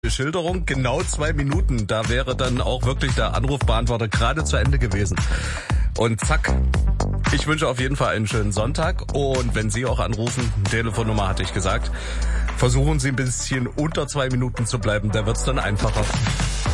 Beschilderung, genau 2 Minuten. Da wäre dann auch wirklich der Anrufbeantworter gerade zu Ende gewesen. Und zack. Ich wünsche auf jeden Fall einen schönen Sonntag. Und wenn Sie auch anrufen, Telefonnummer hatte ich gesagt, versuchen Sie ein bisschen unter 2 Minuten zu bleiben. Da wird's dann einfacher.